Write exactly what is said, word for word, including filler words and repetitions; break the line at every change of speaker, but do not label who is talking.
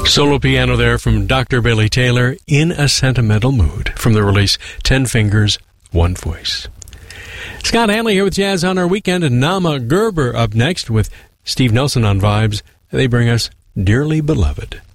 Solo piano there from Doctor Billy Taylor, In a Sentimental Mood, from the release Ten Fingers, One Voice. Scott Hanley here with Jazz on Our Weekend, and Nama Gerber up next with Steve Nelson on Vibes. They bring us Dearly Beloved.